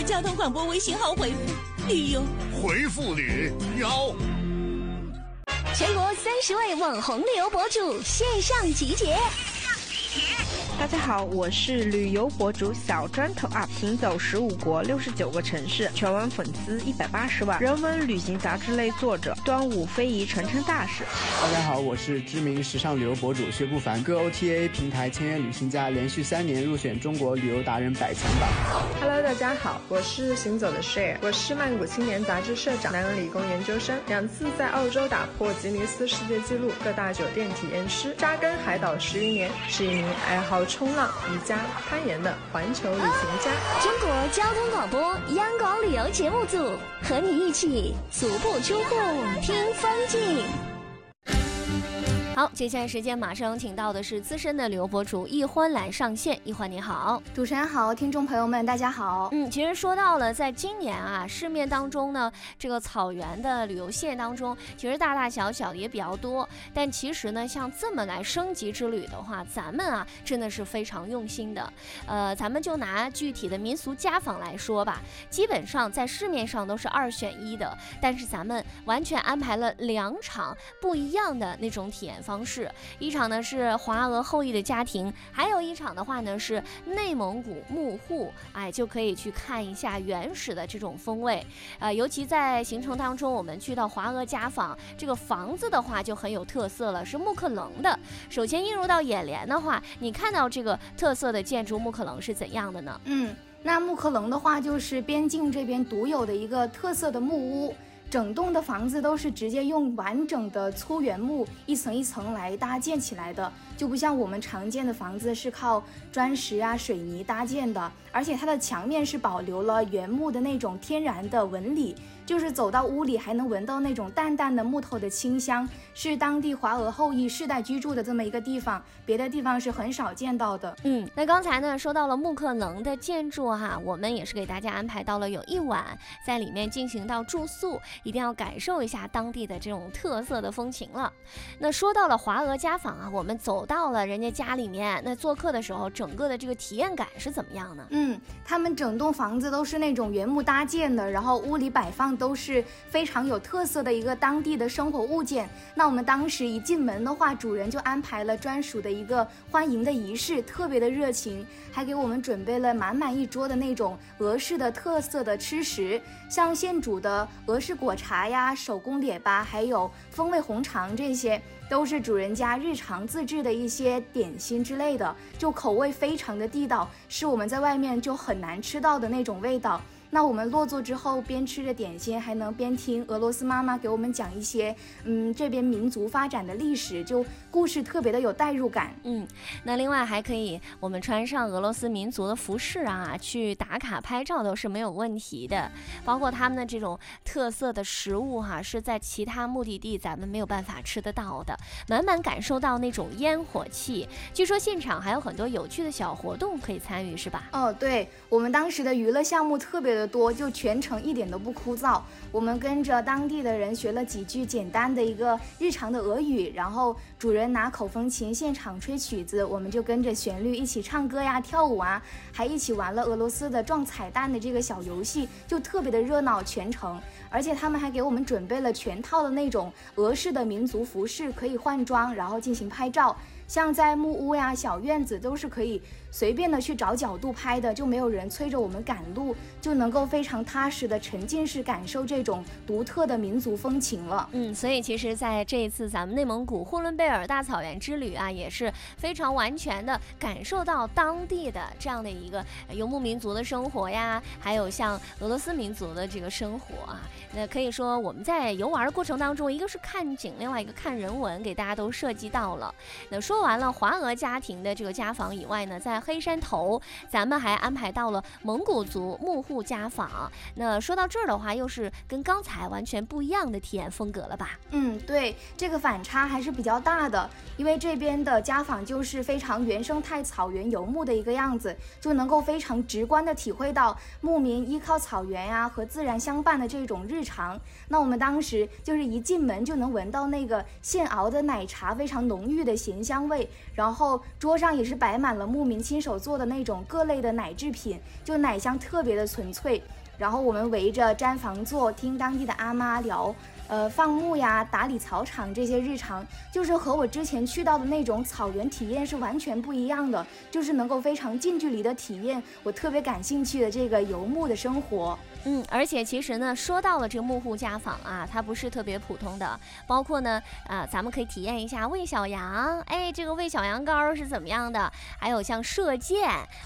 交通广播微信号回复旅游， 回复旅游。 全国30位网红旅游博主线上集结。 大家好，我是旅游博主小砖头 UP， 行走15国69个城市，全网粉丝180万，人文旅行杂志类作者，端午非遗传承大使。 大家好，我是知名时尚旅游博主薛不凡，各 OTA 平台签约旅行家，连续3年入选中国旅游达人100强榜。 Hello， 大家好，我是行走的 Share， 我是曼谷青年杂志社长，南洋理工研究生，2次在澳洲打破吉尼斯世界纪录，各大酒店体验师，扎根海岛11年，是一名爱好冲浪、瑜伽、攀岩的环球旅行家。 中国交通广播央广旅游节目组和你一起足不出户听风景。好，接下来时间马上请到的是资深的旅游博主易欢来上线。易欢你好。 主持人好，听众朋友们大家好。 其实说到了在今年啊，市面当中呢，这个草原的旅游线当中，其实大大小小的也比较多，但其实呢，像这么来升级之旅的话，咱们啊真的是非常用心的。咱们就拿具体的民俗家访来说吧，基本上在市面上都是2选1的，但是咱们完全安排了2场不一样的那种体验方式，一场呢是华俄后裔的家庭，还有一场的话呢是内蒙古牧户，就可以去看一下原始的这种风味。尤其在行程当中，我们去到华俄家访，这个房子的话就很有特色了，是木克棱的。首先映入到眼帘的话，你看到这个特色的建筑木克棱是怎样的呢？ 那木克棱的话就是边境这边独有的一个特色的木屋。整栋的房子都是直接用完整的粗原木一层一层来搭建起来的，就不像我们常见的房子是靠砖石啊、水泥搭建的，而且它的墙面是保留了原木的那种天然的纹理，就是走到屋里还能闻到那种淡淡的木头的清香，是当地华俄后裔世代居住的这么一个地方，别的地方是很少见到的。 那刚才呢说到了木克棱的建筑哈，我们也是给大家安排到了有1晚在里面进行到住宿，一定要感受一下当地的这种特色的风情了。那说到了华俄家访啊，我们走到了人家家里面，那做客的时候整个的这个体验感是怎么样呢？ 他们整栋房子都是那种原木搭建的，然后屋里摆放都是非常有特色的一个当地的生活物件。那我们当时一进门的话，主人就安排了专属的一个欢迎的仪式，特别的热情，还给我们准备了满满一桌的那种俄式的特色的吃食，像现煮的俄式果茶呀、手工列巴，还有风味红肠，这些都是主人家日常自制的一些点心之类的，就口味非常的地道，是我们在外面就很难吃到的那种味道。那我们落座之后，边吃着点心，还能边听俄罗斯妈妈给我们讲一些这边民族发展的历史，就故事特别的有代入感。 那另外还可以我们穿上俄罗斯民族的服饰啊，去打卡拍照都是没有问题的。包括他们的这种特色的食物哈，是在其他目的地咱们没有办法吃得到的，满满感受到那种烟火气。据说现场还有很多有趣的小活动可以参与，是吧？ 对，我们当时的娱乐项目特别的多，就全程一点都不枯燥。我们跟着当地的人学了几句简单的一个日常的俄语，然后主人拿口风琴现场吹曲子，我们就跟着旋律一起唱歌呀、跳舞啊，还一起玩了俄罗斯的撞彩弹的这个小游戏，就特别的热闹全程。而且他们还给我们准备了全套的那种俄式的民族服饰，可以换装然后进行拍照。像在木屋呀、小院子都是可以随便的去找角度拍的，就没有人催着我们赶路，就能够非常踏实的沉浸式感受这种独特的民族风情了。 所以其实在这一次咱们内蒙古呼伦贝尔大草原之旅啊，也是非常完全的感受到当地的这样的一个游牧民族的生活呀，还有像俄罗斯民族的这个生活啊。那可以说我们在游玩的过程当中，一个是看景，另外一个看人文，给大家都涉及到了。那说完了华俄家庭的这个家访以外呢，在黑山头咱们还安排到了蒙古族牧户家访。那说到这儿的话，又是跟刚才完全不一样的体验风格了吧？ 对，这个反差还是比较大的，因为这边的家访就是非常原生态草原游牧的一个样子，就能够非常直观的体会到牧民依靠草原呀和自然相伴的这种日常。那我们当时就是一进门就能闻到那个现熬的奶茶非常浓郁的咸香味，然后桌上也是摆满了牧民亲手做的那种各类的奶制品，就奶香特别的纯粹。然后我们围着毡房坐，听当地的阿妈聊放牧呀、打理草场这些日常，就是和我之前去到的那种草原体验是完全不一样的，就是能够非常近距离的体验我特别感兴趣的这个游牧的生活。 而且其实呢，说到了这个牧户家访啊，它不是特别普通的，包括呢，咱们可以体验一下喂小羊，这个喂小羊羔是怎么样的，还有像射箭，